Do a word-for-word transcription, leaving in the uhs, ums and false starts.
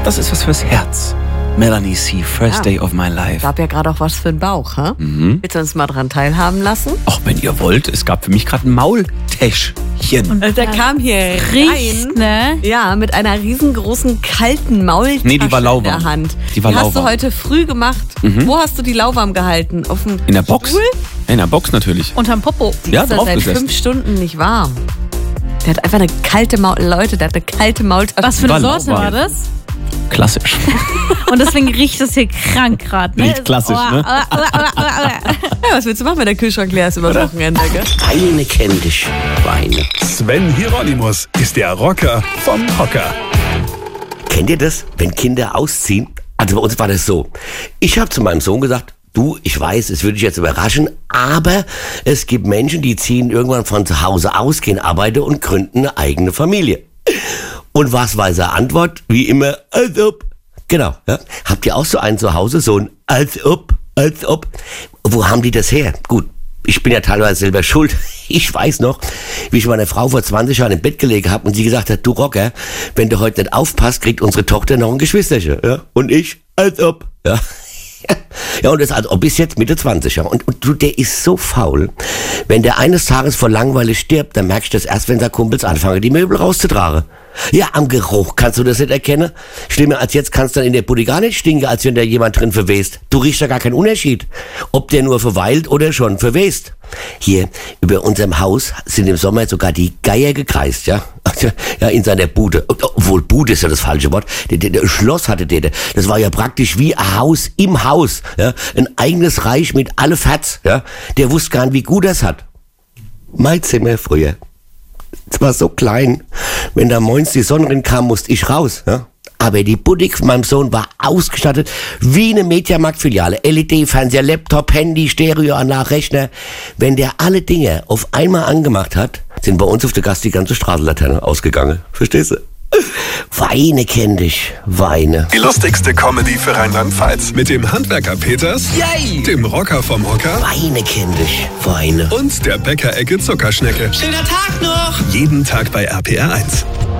Das ist was fürs Herz. Melanie C., First Ja. Day of My Life. Gab ja gerade auch was für den Bauch, hä? Mhm. Willst du uns mal dran teilhaben lassen? Auch wenn ihr wollt, es gab für mich gerade ein Maultäschchen. Also der kam hier Riecht, rein. ne? Ja, mit einer riesengroßen kalten Maultasche Nee, die war in lauwarm. der Hand. Die war hast lauwarm. du heute früh gemacht. Wo hast du die lauwarm gehalten? Auf dem In der Box? Stuhl? In der Box natürlich. Unterm Popo. Ja, Ist er drauf seit gesessen. fünf Stunden nicht warm. Der hat einfach eine kalte Maul... Leute, der hat eine kalte Maultasche. Was für eine War Sorte lauwarm. war das? Klassisch. Und deswegen riecht es hier krank gerade. Ne? Riecht klassisch, ne? Ja, was willst du machen, wenn der Kühlschrank leer ist über das Wochenende, gell? Weine kenn dich, Weine. Sven Hieronymus ist der Rocker vom Hocker. Kennt ihr das, wenn Kinder ausziehen? Also bei uns war das so. Ich habe zu meinem Sohn gesagt, du, ich weiß, es würde dich jetzt überraschen, aber es gibt Menschen, die ziehen irgendwann von zu Hause aus, gehen arbeiten und gründen eine eigene Familie. Und was war seine Antwort? Wie immer, als ob. Genau. Ja? Habt ihr auch so einen zu Hause, so ein als ob, als ob? Wo haben die das her? Gut, ich bin ja teilweise selber schuld. Ich weiß noch, wie ich meine Frau vor zwanzig Jahren im Bett gelegen habe und sie gesagt hat, du Rocker, wenn du heute nicht aufpasst, kriegt unsere Tochter noch ein Geschwisterchen. Ja? Und ich, als ob. Ja. Ja, und das als ob bis jetzt Mitte zwanzig. Ja. Und, und du, der ist so faul. Wenn der eines Tages vor Langeweile stirbt, dann merkst du das erst, wenn seine Kumpels anfangen, die Möbel rauszutragen. Ja, am Geruch kannst du das nicht erkennen. Schlimmer als jetzt kannst du dann in der Bude gar nicht stinken, als wenn da jemand drin verwest. Du riechst ja gar keinen Unterschied, ob der nur verweilt oder schon verwest. Hier, über unserem Haus sind im Sommer sogar die Geier gekreist, ja. Ja, in seiner Bude. Obwohl, Bude ist ja das falsche Wort. Der, der, der Schloss hatte der. Das war ja praktisch wie ein Haus im Haus, ja. Ein eigenes Reich mit alle Fatz, ja. Der wusste gar nicht, wie gut das hat. Mein Zimmer früher. Es war so klein. Wenn da morgens die Sonne rein kam, musste ich raus. Ja? Aber die Boutique von meinem Sohn war ausgestattet wie eine Mediamarkt-Filiale. L E D-Fernseher, Laptop, Handy, Stereoanlage, Rechner. Wenn der alle Dinge auf einmal angemacht hat, sind bei uns auf der Gast die ganze Straßenlaterne ausgegangen. Verstehst du? Weine kenn dich, Weine. Die lustigste Comedy für Rheinland-Pfalz. Mit dem Handwerker Peters, Yay! dem Rocker vom Hocker Weine kenn dich, Weine. und der Bäckerecke Zuckerschnecke. Schöner Tag noch! Jeden Tag bei R P R eins.